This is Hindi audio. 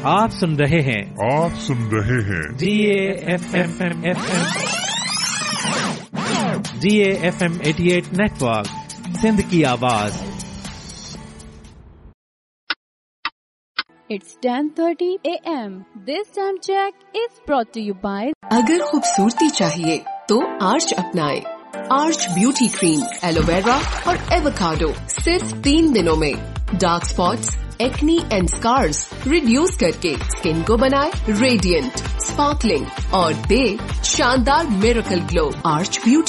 आप सुन रहे हैं DAFM 88 नेटवर्क, सिंध की आवाज। It's 10:30 a.m. This time check is brought to you by। अगर खूबसूरती चाहिए तो आर्च अपनाएं। आर्च ब्यूटी क्रीम, एलोवेरा और एवोकाडो सिर्फ 3 दिनों में dark spots, acne and scars reduce करके स्किन को बनाए रेडिएंट, स्पार्कलिंग और दे शानदार मिरेकल ग्लो। Arch beauty